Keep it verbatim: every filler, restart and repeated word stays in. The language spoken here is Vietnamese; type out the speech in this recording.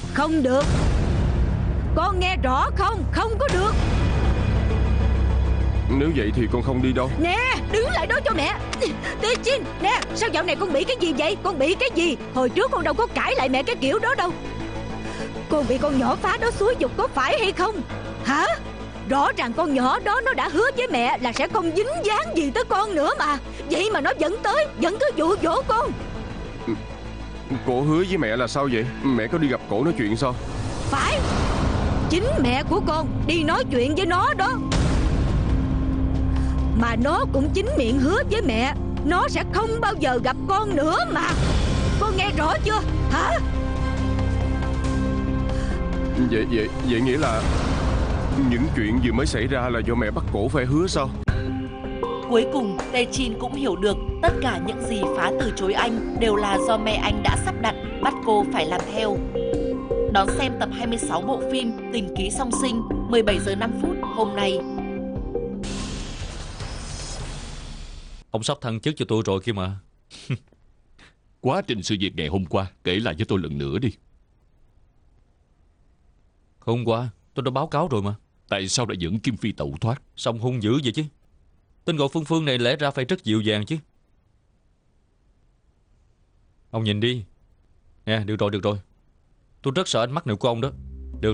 Không được. Con nghe rõ không? Không có được. Nếu vậy thì con không đi đâu. Nè, đứng lại đó cho mẹ. Te-chin, nè, sao dạo này con bị cái gì vậy? Con bị cái gì? Hồi trước con đâu có cãi lại mẹ cái kiểu đó đâu. Con bị con nhỏ phá đó xúi giục có phải hay không? Hả? Rõ ràng con nhỏ đó nó đã hứa với mẹ là sẽ không dính dáng gì tới con nữa mà. Vậy mà nó vẫn tới, vẫn cứ dụ dỗ con. Cổ hứa với mẹ là sao vậy? Mẹ có đi gặp cổ nói chuyện sao? Phải. Chính mẹ của con đi nói chuyện với nó đó. Mà nó cũng chính miệng hứa với mẹ nó sẽ không bao giờ gặp con nữa mà. Con nghe rõ chưa? Hả? Vậy, vậy, vậy nghĩa là những chuyện vừa mới xảy ra là do mẹ bắt cổ phải hứa sao? Cuối cùng Te-chin cũng hiểu được tất cả những gì Phá từ chối anh đều là do mẹ anh đã sắp đặt, bắt cô phải làm theo. Đón xem tập hai mươi sáu bộ phim Tình ký song sinh mười bảy giờ năm phút hôm nay. Ông sắp thăng chức cho tôi rồi kia mà. Quá trình sự việc ngày hôm qua kể lại cho tôi lần nữa đi. Hôm qua tôi đã báo cáo rồi mà. Tại sao lại dẫn Kim Phi tẩu thoát? Xong hung dữ vậy chứ. Tên gọi Phương Phương này lẽ ra phải rất dịu dàng chứ. Ông nhìn đi. Nè, được rồi, được rồi. Tôi rất sợ ánh mắt này của ông đó.